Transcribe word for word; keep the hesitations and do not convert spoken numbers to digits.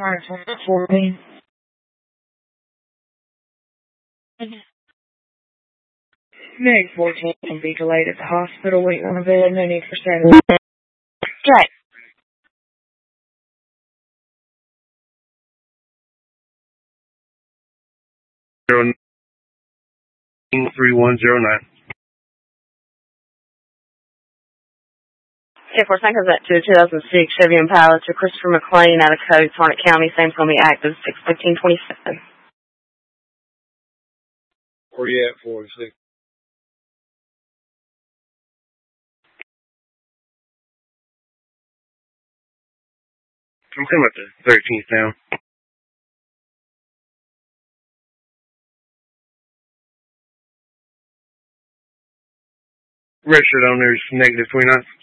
fourteen. Meg fourteen can be delayed at the hospital, waiting on a bed, no need for Saturday. Okay. Zero three one zero nine. Okay, for second that to two thousand six Chevy Impala to Christopher McLean out of Coates, Harnett County. Same's going to be active six fifteen twenty-seven. Where you at, forty-six? I'm coming up to thirteenth now. Registered on there's negative twenty-nine.